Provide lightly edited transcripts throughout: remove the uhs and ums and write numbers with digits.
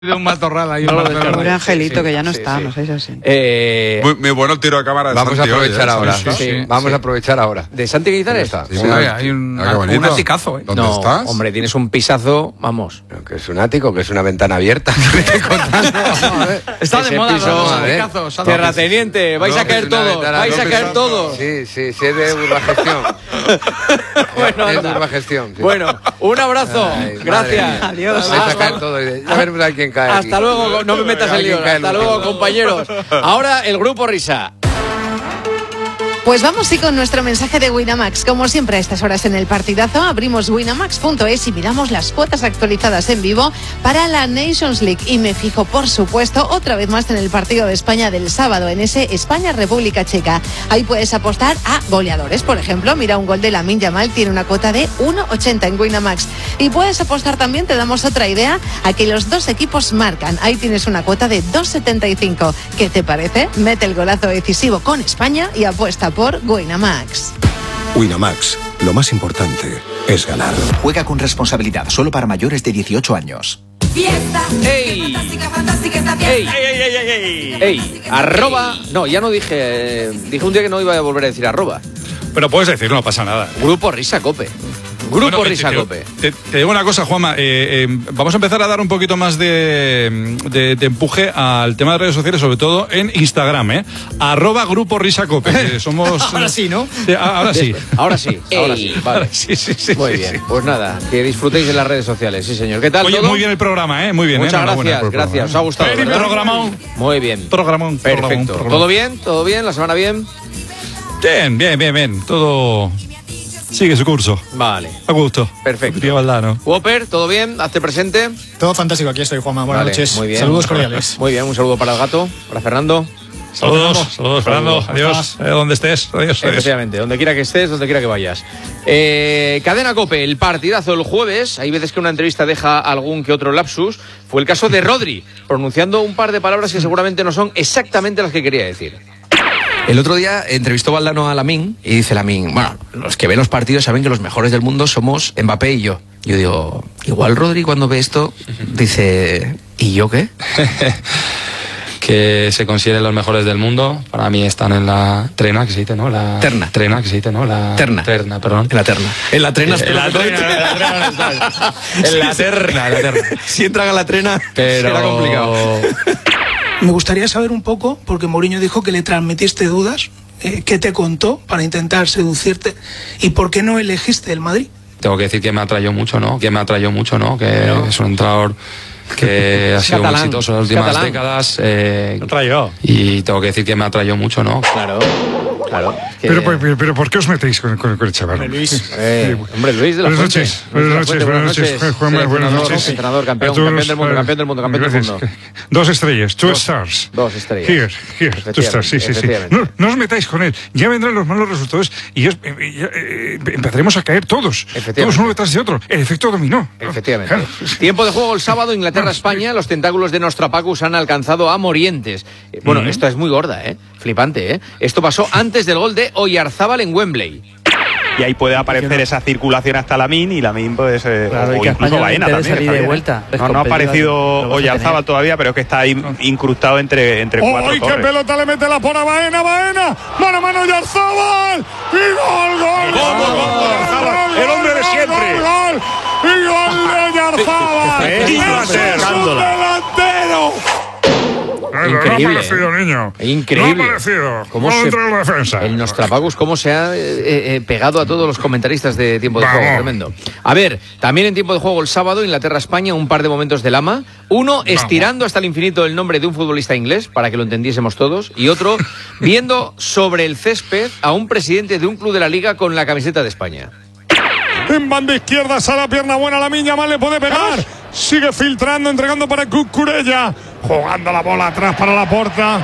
de un matorral ahí. Un angelito que ya no está, no sé si así. Muy bueno el tiro de cámara de Vamos Santi a aprovechar hoy, ahora. Sí. Vamos a aprovechar ahora. ¿De Santi Guizares? Está. Sí, Hay un aticazo, ¿eh? ¿Dónde estás? Hombre, tienes un pisazo, vamos. Pero que es un ático, que es una ventana abierta. Está de Ese moda piso, los a ver. aticazos. Terrateniente, vais a caer todos, vais a caer todos. Sí, es de Urbagestión. Bueno, Es de anda. Urbagestión. Sí. Bueno, un abrazo. Ay, Gracias. madre mía. Adiós. Vais a caer todos. Ya veremos a quién cae. Hasta aquí. luego, no me metas en lío. Alguien cae Hasta luego. luego, compañeros. Ahora el grupo Risa. Pues vamos sí con nuestro mensaje de Winamax. Como siempre a estas horas en el partidazo, abrimos winamax.es y miramos las cuotas actualizadas en vivo para la Nations League. Y me fijo, por supuesto, otra vez más en el partido de España del sábado, en ese España-República Checa. Ahí puedes apostar a goleadores, por ejemplo. Mira, un gol de Lamine Yamal tiene una cuota de 1,80 en Winamax. Y puedes apostar también, te damos otra idea, a que los dos equipos marcan. Ahí tienes una cuota de 2,75. ¿Qué te parece? Mete el golazo decisivo con España y apuesta por Winamax. Winamax, lo más importante es ganar. Juega con responsabilidad, solo para mayores de 18 años. Fiesta. ¡Ey! Fantástica esta fiesta. ¡Ey! Arroba. No, ya no dije. Dije un día que no iba a volver a decir arroba. Pero puedes decirlo, no pasa nada. Grupo Risa Cope. Grupo Bueno, Risa Cope. Te digo una cosa, Juanma. Vamos a empezar a dar un poquito más de empuje al tema de redes sociales, sobre todo en Instagram, @Grupo Risa Cope. Somos. Ahora sí, ¿no? Ahora sí. Ahora sí, ahora sí. Vale. Sí. Muy bien. Pues nada, que disfrutéis de las redes sociales, sí, señor. ¿Qué tal? Oye, todo? muy bien el programa, Muy bien. Muchas enhorabuena gracias, por el programa, gracias. Os ha gustado, ¿verdad? Programón. Muy bien. Programón. Perfecto. ¿Todo bien? ¿Todo bien? ¿La semana bien? Bien. Todo sigue su curso. Vale. A gusto. Perfecto. Tío Valdano. Whopper, ¿todo bien? Hazte presente. Todo fantástico, aquí estoy, Juanma. Buenas Vale, noches. muy bien. Saludos cordiales. Muy bien, un saludo para el gato, para Fernando. Saludos, Fernando. Saludos. Adiós. Donde estés. Adiós. Efectivamente, donde quiera que estés, donde quiera que vayas. Cadena Cope, el partidazo el jueves. Hay veces que una entrevista deja algún que otro lapsus. Fue el caso de Rodri, pronunciando un par de palabras que seguramente no son exactamente las que quería decir. El otro día entrevistó Valdano a Lamine y dice Lamine, bueno, los que ven los partidos saben que los mejores del mundo somos Mbappé y yo. Yo digo, igual Rodri cuando ve esto dice, ¿y yo qué? Que se consideren los mejores del mundo. Para mí están en la trena, que se dice, ¿no? La terna. Trena, que se dice, ¿no? La terna. Terna, perdón. En la terna. En la trena. En la terna. Si entran a la trena, pero será complicado. Me gustaría saber un poco, porque Mourinho dijo que le transmitiste dudas, ¿qué te contó para intentar seducirte? ¿Y por qué no elegiste el Madrid? Tengo que decir que me atrayó mucho, ¿no? Que es un entrenador que ha sido muy exitoso en las últimas décadas. Y tengo que decir que me atrayó mucho, ¿no? Claro. Pero ¿por qué os metéis con el chaval? Hombre, Luis de la Fuente. Buenas noches, Juanma, buenas noches. Entrenador, campeón del mundo. 2 estrellas, 2 stars. 2 estrellas. Here, 2 stars, sí. No os metáis con él. Ya vendrán los malos resultados y empezaremos a caer todos. Todos uno detrás de otro. El efecto dominó. Efectivamente. Claro. Tiempo de juego el sábado, Inglaterra-España. Los tentáculos de Nostrapacus han alcanzado a Morientes. Bueno, esta es muy gorda, flipante, Esto pasó antes del gol de Oyarzábal en Wembley. Y ahí puede aparecer esa circulación hasta Lamine y Lamine puede ser, claro, o incluso Baena también. Salir de vuelta. No ha aparecido Oyarzábal todavía, pero es que está ahí incrustado entre cuatro ¡Ay, qué torres. pelota le mete la pora Baena! ¡Mano a mano Oyarzábal! ¡Y gol! ¡El hombre de siempre! ¡Gol! ¡Y gol de Oyarzábal! ¡Es un delantero! Increíble. No ha aparecido, niño. Increíble. No ha aparecido. ¿Cómo Contra la defensa. El Nostrapacus, cómo se ha pegado a todos los comentaristas de tiempo de juego. Tremendo. A ver, también en tiempo de juego el sábado, Inglaterra-España, un par de momentos de Lama. Uno, estirando hasta el infinito el nombre de un futbolista inglés, para que lo entendiésemos todos. Y otro, viendo sobre el césped a un presidente de un club de la Liga con la camiseta de España. En banda izquierda, sale a pierna buena, Lamine Yamal le puede pegar. Sigue filtrando, entregando para Cucurella. Jugando la bola atrás para Laporta.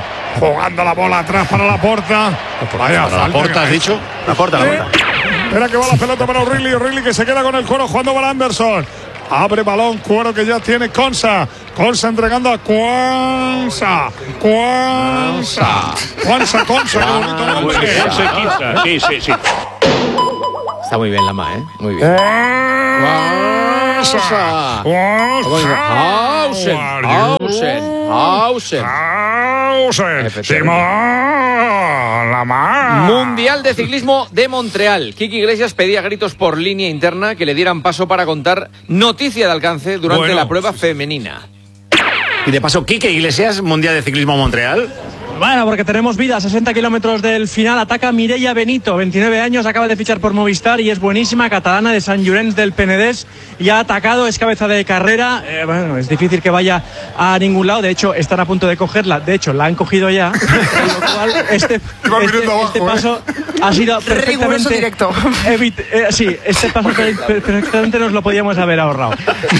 Vaya, ¿La Porta has dicho? La Porta. Espera que va la pelota para O'Reilly que se queda con el Cuero jugando para Anderson. Abre balón, Cuero que ya tiene Konsa entregando a Cuanza, qué bonito nombre. Sí. Está muy bien Lama, muy bien. Mundial de Ciclismo de Montreal. Kiki Iglesias pedía gritos por línea interna que le dieran paso para contar noticia de alcance durante la prueba femenina. Y de paso, Kike Iglesias, Mundial de Ciclismo Montreal. Bueno, porque tenemos vida, 60 kilómetros del final, ataca Mireia Benito, 29 años, acaba de fichar por Movistar y es buenísima, catalana de Sant Llorenç del Penedès, y ha atacado, es cabeza de carrera, bueno, es difícil que vaya a ningún lado, de hecho están a punto de cogerla, de hecho la han cogido ya, con lo cual este paso ha sido perfectamente directo. Sí, este paso perfectamente nos lo podíamos haber ahorrado.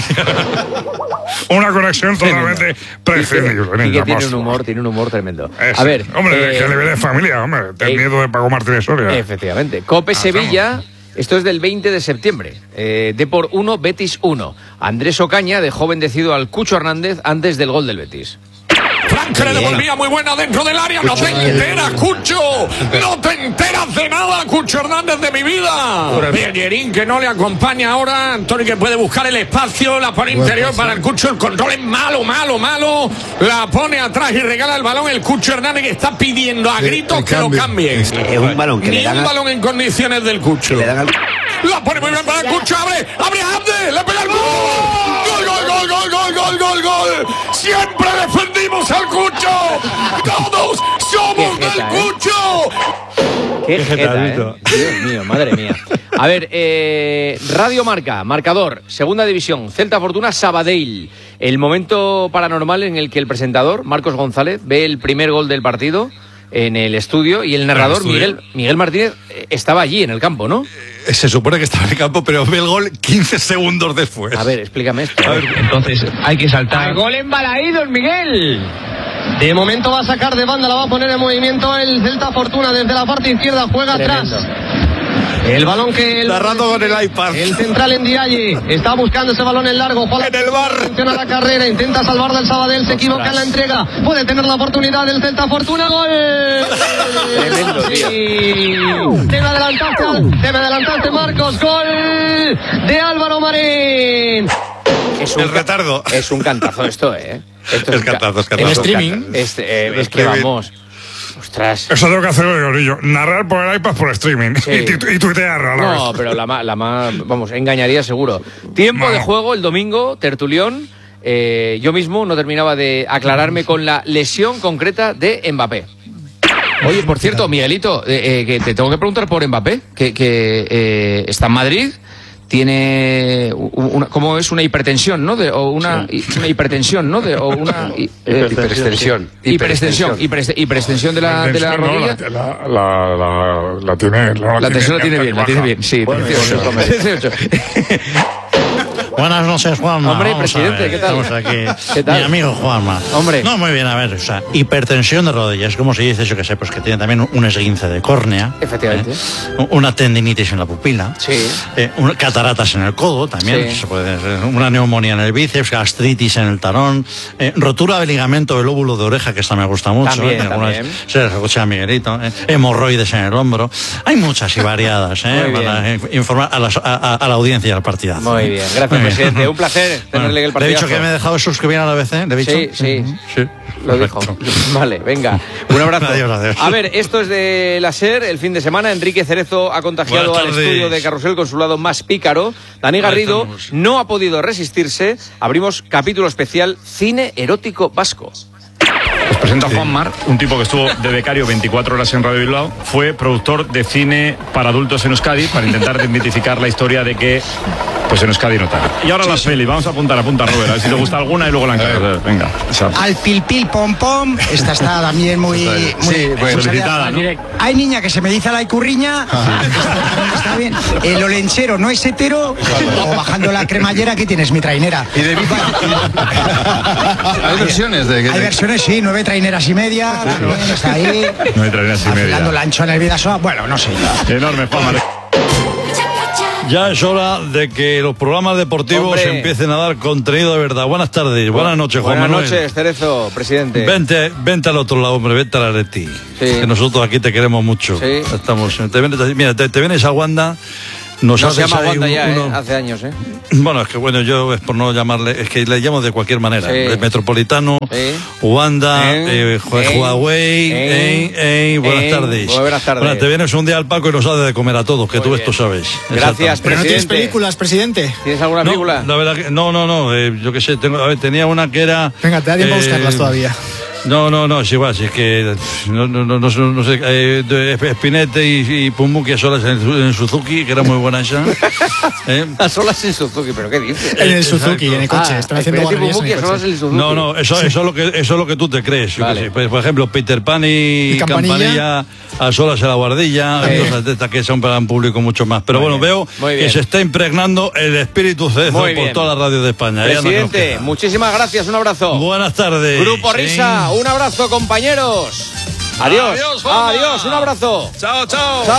Una conexión totalmente prescindible. Y que tiene un humor tremendo. A ver, hombre, que a nivel de familia, hombre, ten miedo de Paco Martínez Soria. Efectivamente. Cope Sevilla, esto es del 20 de septiembre. Depor 1, Betis 1. Andrés Ocaña dejó bendecido al Cucho Hernández antes del gol del Betis. Frank le devolvía muy buena dentro del área. No te enteras, Cucho. No te enteras de nada, Cucho Hernández de mi vida. Bellerín que no le acompaña ahora. Antonio que puede buscar el espacio. La pone interior para el Cucho. El control es malo. La pone atrás y regala el balón. El Cucho Hernández que está pidiendo a gritos que lo cambien. Es un balón que ni un balón en condiciones del Cucho. La pone muy bien para el Cucho. Abre Abde. Le pega el gol. Gol. Siempre defendimos al Cucho. Todos somos del Cucho. Qué jeta, Dios mío, madre mía. A ver, Radio Marca, marcador, segunda división, Celta Fortuna, Sabadell. El momento paranormal en el que el presentador, Marcos González, ve el primer gol del partido en el estudio y el narrador, Miguel Martínez, estaba allí en el campo, ¿no? Se supone que estaba en el campo, pero ve el gol 15 segundos después. A ver, explícame esto. A ver, entonces hay que saltar. ¡Al gol embalaído, Miguel! De momento va a sacar de banda, la va a poner en movimiento el Celta Fortuna desde la parte izquierda, juega Tremendo. atrás. El balón que narrando con el iPad. El central en Ndiaye está buscando ese balón en largo. En el bar. Funciona la carrera, intenta salvar del Sabadell, se equivoca en la entrega. Puede tener la oportunidad del Celta Fortuna. ¡Gol! Tremendo, tío. Debe adelantarse Marcos. Gol de Álvaro Marín. El retardo. Es un cantazo esto, Esto es cantazo. El streaming. Es que vamos. Ostras. Eso tengo que hacerlo yo. Narrar por el iPad por streaming. Sí. Y tuitear a la vez. No, pero la más, vamos, engañaría seguro. Tiempo de juego el domingo, tertulión. Yo mismo no terminaba de aclararme con la lesión concreta de Mbappé. Oye, por cierto, Miguelito, que te tengo que preguntar por Mbappé, que está en Madrid. Tiene ¿cómo es? Una hipertensión, ¿no? Una hipertensión, ¿no? Hiperextensión de la rodilla. La tiene. La tensión la tiene bien, sí. 18. Buenas noches, Juanma. Hombre, presidente, ¿qué tal? Estamos aquí. ¿Qué tal? Mi amigo Juanma. Hombre. No, muy bien, a ver, o sea, hipertensión de rodillas, como se dice, yo que sé, pues que tiene también un esguince de córnea. Efectivamente. Una tendinitis en la pupila. Sí. Cataratas en el codo, también. Sí. Se puede hacer una neumonía en el bíceps, gastritis en el talón, rotura del ligamento del lóbulo de oreja, que esta me gusta mucho. También. Se les escucha a Miguelito. Hemorroides en el hombro. Hay muchas y variadas, para informar a la audiencia del partidazo. Muy bien, gracias, presidente. Un placer tenerle el partidazo. ¿Le he dicho que me he dejado suscribir a la ABC? ¿Le he dicho? Sí. Lo dijo. Vale, venga. Un abrazo. Adiós. A ver, esto es de la SER. El fin de semana, Enrique Cerezo ha contagiado al estudio de Carrusel con su lado más pícaro. Dani Garrido no ha podido resistirse. Abrimos capítulo especial Cine Erótico Vasco. Os presenta Juan Mar, un tipo que estuvo de becario 24 horas en Radio Bilbao. Fue productor de cine para adultos en Euskadi para intentar desmitificar la historia de que pues en Euskadi no tal. Y ahora las peli, vamos a apunta Robert, a ver si te gusta alguna y luego la encargas. Venga. Al pil pil pom pom, esta está también muy solicitada, ¿no? Hay niña que se me dice la icurriña, está bien. El olenchero no es hetero, o bajando la cremallera que tienes mi trainera. ¿Y de ¿Hay versiones de Hay versiones, sí, 9 traineras y media, también está ahí. 9 traineras y media. Dando la ancho en el Vidasoa, bueno, no sé. Enorme, Juan. Ya es hora de que los programas deportivos empiecen a dar contenido de verdad. Buenas tardes, buenas noches, Juan Manuel. Buenas noches, Cerezo, presidente. Vente al otro lado, hombre, vente a la Leti. Sí. Que nosotros aquí te queremos mucho. Sí. Te vienes a Wanda nos no se llama haces ahí Wanda ya, hace años, ¿eh? Bueno, es que bueno, yo es por no llamarle, es que le llamo de cualquier manera. Sí. Metropolitano, Wanda, Huawei, buenas tardes. Buenas tardes. Bueno, te vienes un día al Paco y nos haces de comer a todos, que muy tú bien. Esto sabes. Gracias, Pero no tienes presidente. películas, presidente. ¿Tienes alguna película? La verdad que no, yo qué sé, tenía una que era... Venga, te da tiempo a buscarlas todavía. No, es igual, si es que no sé, Spinette y Pumuki a solas en Suzuki, que era muy buena esa. A solas en Suzuki, ¿pero qué dices? En el Suzuki, en el coche, están haciendo guarderías en el coche. No, eso es lo que tú te crees. Vale. Pues, por ejemplo, Peter Pan y Campanilla a solas en la guardilla, cosas de estas que son para un público mucho más. Pero muy bueno, bien. Veo que se está impregnando el espíritu Cezo por toda la radio de España. Presidente, muchísimas gracias, un abrazo. Buenas tardes. Grupo Risa. Un abrazo, compañeros. Adiós. Adiós, un abrazo. Chao.